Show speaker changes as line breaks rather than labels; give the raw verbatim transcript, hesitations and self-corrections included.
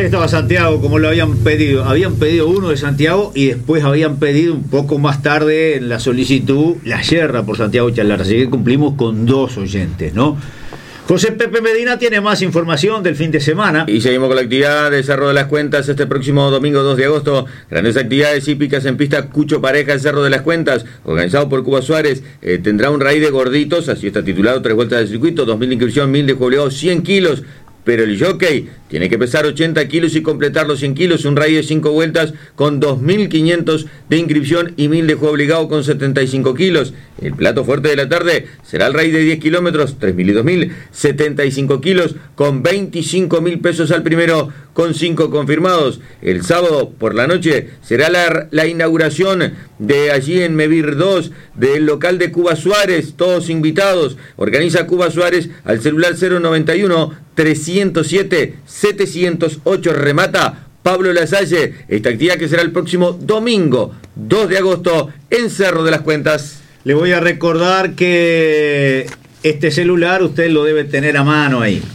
Ahí estaba Santiago, como lo habían pedido. Habían pedido uno de Santiago y después habían pedido un poco más tarde en la solicitud la yerra por Santiago Chalar. Así que cumplimos con dos oyentes, ¿no? José Pepe Medina tiene más información del fin de semana.
Y seguimos con la actividad de Cerro de las Cuentas este próximo domingo dos de agosto. Grandes actividades hípicas en pista Cucho Pareja, el Cerro de las Cuentas, organizado por Cuba Suárez. Eh, tendrá un raíz de gorditos, así está titulado, tres vueltas del circuito, dos mil de inscripción, mil de juego obligado, cien kilos. Pero el jockey tiene que pesar ochenta kilos y completar los cien kilos, un raíz de cinco vueltas con dos mil quinientos de inscripción y mil de juego obligado con setenta y cinco kilos. El plato fuerte de la tarde será el raíz de diez kilómetros, tres mil y dos mil, setenta y cinco kilos con veinticinco mil pesos al primero con cinco confirmados. El sábado por la noche será la, la inauguración de allí en Mevir dos del local de Cuba Suárez, todos invitados. Organiza Cuba Suárez al celular cero noventa y uno, trescientos siete, setecientos ocho. Remata Pablo Lasalle. Esta actividad que será el próximo domingo dos de agosto en Cerro de las Cuentas.
Le voy a recordar que este celular usted lo debe tener a mano ahí.